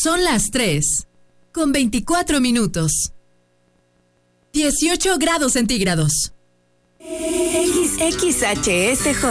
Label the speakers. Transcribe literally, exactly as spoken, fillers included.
Speaker 1: Son las tres, con veinticuatro minutos. dieciocho grados centígrados.
Speaker 2: X H S J